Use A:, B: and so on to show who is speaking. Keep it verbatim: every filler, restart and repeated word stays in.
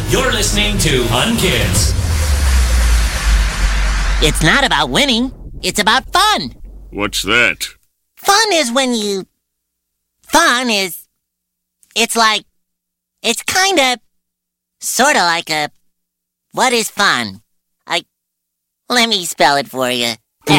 A: You're listening to Unkids.
B: It's not about winning. It's about fun.
C: What's that?
B: Fun is when you... Fun is... It's like... It's kinda... Sorta like a... What is fun? I... Let me spell it for you.